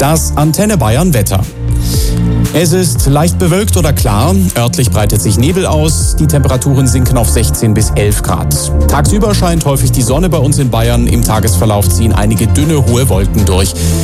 Das Antenne Bayern Wetter. Es ist leicht bewölkt oder klar, örtlich breitet sich Nebel aus, die Temperaturen sinken auf 16 bis 11 Grad. Tagsüber scheint häufig die Sonne bei uns in Bayern, im Tagesverlauf ziehen einige dünne, hohe Wolken durch.